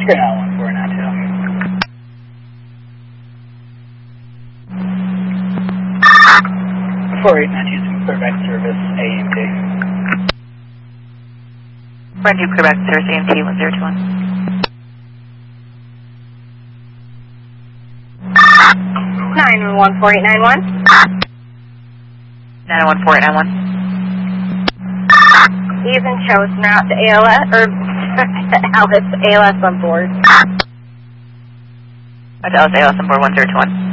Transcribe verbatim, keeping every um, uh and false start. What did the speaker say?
Okay, now one four nine two. four eight nine two, Quebec service, A M T. Brand new Quebec service, A M T one zero two one. nine one one four eight nine one. nine one four eight nine one. Ethan chose not to A L S, or Alice, A L S on board. That's Alice, A L S on board one zero two one.